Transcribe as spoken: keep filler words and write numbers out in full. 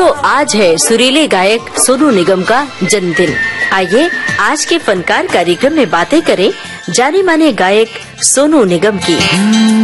दोस्तों, आज है सुरीले गायक सोनू निगम का जन्मदिन। आइए आज के फनकार कार्यक्रम में बातें करें जाने माने गायक सोनू निगम की।